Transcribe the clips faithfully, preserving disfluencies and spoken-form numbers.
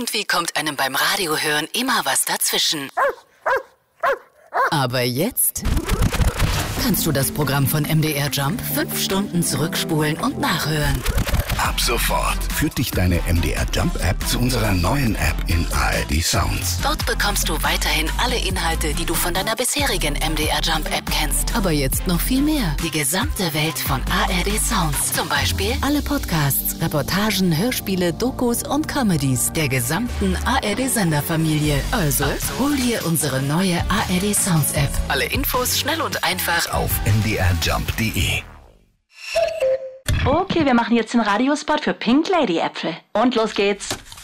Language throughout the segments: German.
irgendwie kommt einem beim Radiohören immer was dazwischen. Aber jetzt kannst du das Programm von M D R Jump fünf Stunden zurückspulen und nachhören. Ab sofort führt dich deine M D R Jump App zu unserer neuen App in A R D Sounds. Dort bekommst du weiterhin alle Inhalte, die du von deiner bisherigen M D R Jump App kennst. Aber jetzt noch viel mehr. Die gesamte Welt von A R D Sounds. Zum Beispiel alle Podcasts, Reportagen, Hörspiele, Dokus und Comedies der gesamten A R D-Senderfamilie. Also, also hol dir unsere neue A R D Sounds App. Alle Infos schnell und einfach auf m d r jump punkt d e. Okay, wir machen jetzt den Radiospot für Pink Lady Äpfel. Und los geht's.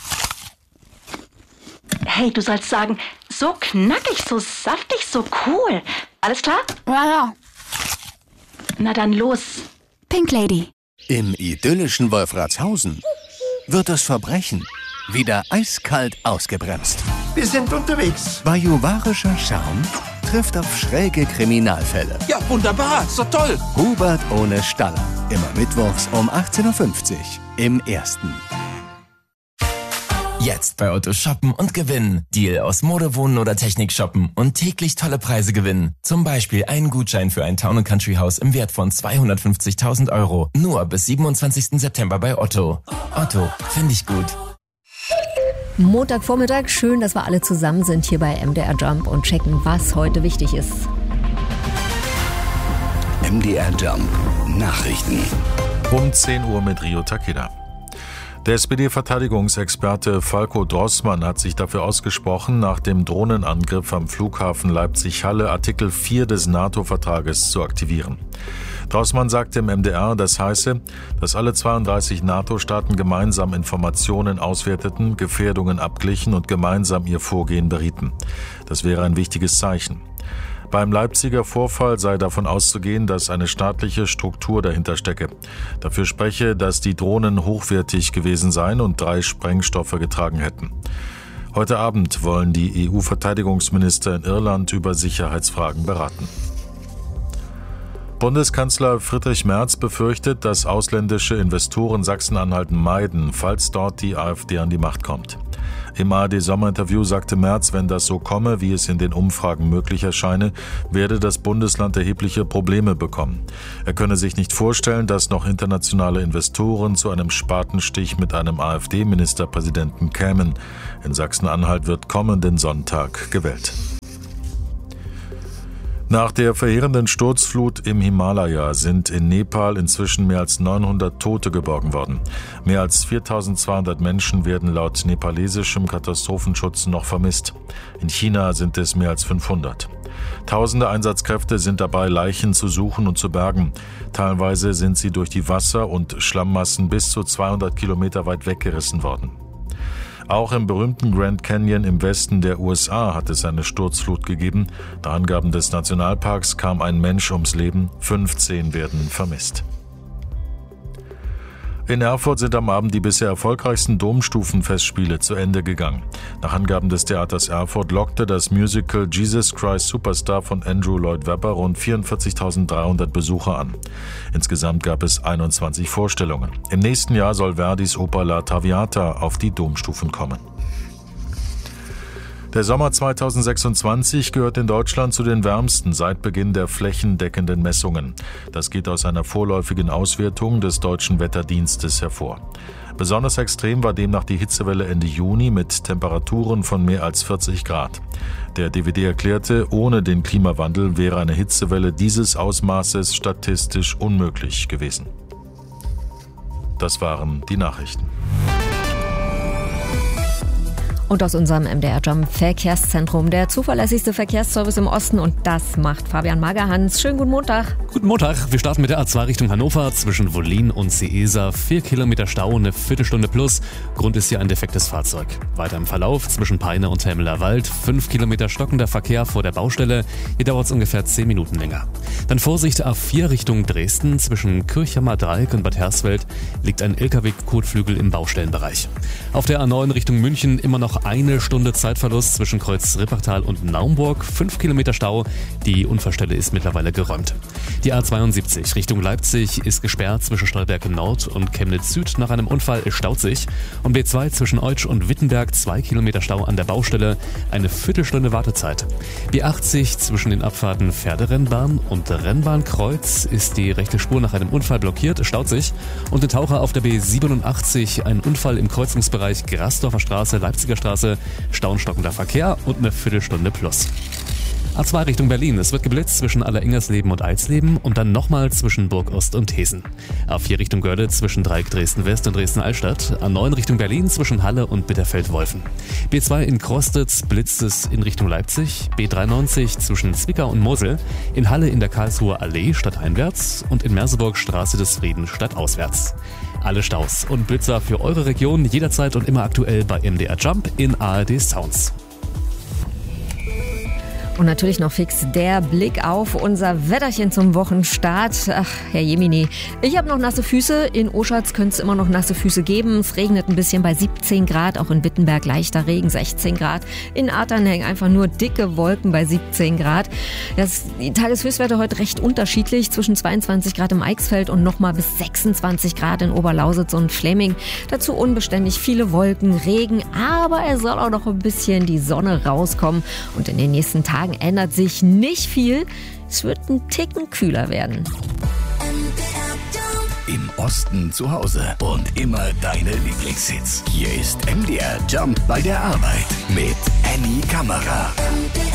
Hey, du sollst sagen, so knackig, so saftig, so cool. Alles klar? Ja, ja. Na dann los. Pink Lady. Im idyllischen Wolfratshausen wird das Verbrechen wieder eiskalt ausgebremst. Wir sind unterwegs. Bajuwarischer Charme trifft auf schräge Kriminalfälle. Ja, wunderbar, ist doch toll. Hubert ohne Staller. Immer mittwochs um achtzehn Uhr fünfzig im Ersten. Jetzt bei Otto shoppen und gewinnen. Deal aus Mode, Wohnen oder Technik shoppen und täglich tolle Preise gewinnen. Zum Beispiel einen Gutschein für ein Town and Country Haus im Wert von zweihundertfünfzigtausend Euro. Nur bis siebenundzwanzigsten September bei Otto. Otto, finde ich gut. Montagvormittag, schön, dass wir alle zusammen sind hier bei M D R Jump und checken, was heute wichtig ist. M D R Jump Nachrichten. Um zehn Uhr mit Rio Takeda. Der S P D-Verteidigungsexperte Falko Drossmann hat sich dafür ausgesprochen, nach dem Drohnenangriff am Flughafen Leipzig-Halle Artikel vier des NATO-Vertrages zu aktivieren. Drossmann sagte im M D R, das heiße, dass alle zweiunddreißig NATO-Staaten gemeinsam Informationen auswerteten, Gefährdungen abglichen und gemeinsam ihr Vorgehen berieten. Das wäre ein wichtiges Zeichen. Beim Leipziger Vorfall sei davon auszugehen, dass eine staatliche Struktur dahinter stecke. Dafür spreche, dass die Drohnen hochwertig gewesen seien und drei Sprengstoffe getragen hätten. Heute Abend wollen die E U-Verteidigungsminister in Irland über Sicherheitsfragen beraten. Bundeskanzler Friedrich Merz befürchtet, dass ausländische Investoren Sachsen-Anhalt meiden, falls dort die AfD an die Macht kommt. Im A R D-Sommerinterview sagte Merz, wenn das so komme, wie es in den Umfragen möglich erscheine, werde das Bundesland erhebliche Probleme bekommen. Er könne sich nicht vorstellen, dass noch internationale Investoren zu einem Spatenstich mit einem AfD-Ministerpräsidenten kämen. In Sachsen-Anhalt wird kommenden Sonntag gewählt. Nach der verheerenden Sturzflut im Himalaya sind in Nepal inzwischen mehr als neunhundert Tote geborgen worden. Mehr als viertausendzweihundert Menschen werden laut nepalesischem Katastrophenschutz noch vermisst. In China sind es mehr als fünfhundert. Tausende Einsatzkräfte sind dabei, Leichen zu suchen und zu bergen. Teilweise sind sie durch die Wasser- und Schlammmassen bis zu zweihundert Kilometer weit weggerissen worden. Auch im berühmten Grand Canyon im Westen der U S A hat es eine Sturzflut gegeben. Nach Angaben des Nationalparks kam ein Mensch ums Leben, fünfzehn werden vermisst. In Erfurt sind am Abend die bisher erfolgreichsten Domstufenfestspiele zu Ende gegangen. Nach Angaben des Theaters Erfurt lockte das Musical Jesus Christ Superstar von Andrew Lloyd Webber rund vierundvierzigtausenddreihundert Besucher an. Insgesamt gab es einundzwanzig Vorstellungen. Im nächsten Jahr soll Verdis Oper La Traviata auf die Domstufen kommen. Der Sommer zweitausendsechsundzwanzig gehört in Deutschland zu den wärmsten seit Beginn der flächendeckenden Messungen. Das geht aus einer vorläufigen Auswertung des Deutschen Wetterdienstes hervor. Besonders extrem war demnach die Hitzewelle Ende Juni mit Temperaturen von mehr als vierzig Grad. Der D W D erklärte, ohne den Klimawandel wäre eine Hitzewelle dieses Ausmaßes statistisch unmöglich gewesen. Das waren die Nachrichten. Und aus unserem M D R Jump Verkehrszentrum, der zuverlässigste Verkehrsservice im Osten, und das macht Fabian Magerhans. Schönen guten Montag. Guten Montag, wir starten mit der A zwei Richtung Hannover zwischen Wollin und Seesa. Vier Kilometer Stau, eine Viertelstunde plus. Grund ist hier ein defektes Fahrzeug. Weiter im Verlauf zwischen Peine und Helmeler Wald. Fünf Kilometer stockender Verkehr vor der Baustelle. Hier dauert es ungefähr zehn Minuten länger. Dann Vorsicht, A vier Richtung Dresden zwischen Kirchhammer Dreieck und Bad Hersfeld liegt ein L K W-Kotflügel im Baustellenbereich. Auf der A neun Richtung München immer noch noch eine Stunde Zeitverlust zwischen Kreuz Rippachtal und Naumburg. Fünf Kilometer Stau. Die Unfallstelle ist mittlerweile geräumt. Die A zweiundsiebzig Richtung Leipzig ist gesperrt zwischen Stolberg Nord und Chemnitz Süd nach einem Unfall. Es staut sich. Und B zwei zwischen Eutsch und Wittenberg. Zwei Kilometer Stau an der Baustelle. Eine Viertelstunde Wartezeit. B achtzig zwischen den Abfahrten Pferderennbahn und Rennbahnkreuz ist die rechte Spur nach einem Unfall blockiert. Es staut sich. Und ein Taucher auf der B siebenundachtzig. Ein Unfall im Kreuzungsbereich Grasdorfer Straße, Leipziger Straße. Stauenstockender Verkehr und eine Viertelstunde plus. A zwei Richtung Berlin. Es wird geblitzt zwischen Alleringersleben und Eisleben und dann nochmal zwischen Burgost und Hesen. A vier Richtung Görde zwischen Dreieck Dresden-West und Dresden-Altstadt. A neun Richtung Berlin zwischen Halle und Bitterfeld-Wolfen. B zwei in Krostitz blitzt es in Richtung Leipzig. B dreiundneunzig zwischen Zwickau und Mosel. In Halle in der Karlsruher Allee stadteinwärts und in Merseburg Straße des Friedens stadtauswärts. Alle Staus und Blitzer für eure Region jederzeit und immer aktuell bei M D R Jump in A R D Sounds. Und natürlich noch fix der Blick auf unser Wetterchen zum Wochenstart. Ach, Herr Jemini, ich habe noch nasse Füße. In Oschatz könnte es immer noch nasse Füße geben. Es regnet ein bisschen bei siebzehn Grad, auch in Wittenberg leichter Regen, sechzehn Grad. In Athern hängen einfach nur dicke Wolken bei siebzehn Grad. Das die Tageshöchstwerte heute recht unterschiedlich, zwischen zweiundzwanzig Grad im Eichsfeld und nochmal bis sechsundzwanzig Grad in Oberlausitz und Fläming. Dazu unbeständig viele Wolken, Regen, aber es soll auch noch ein bisschen die Sonne rauskommen. Und in den nächsten Tagen ändert sich nicht viel. Es wird ein Ticken kühler werden. Im Osten zu Hause und immer deine Lieblingshits. Hier ist M D R Jump bei der Arbeit mit Annie Kammerer.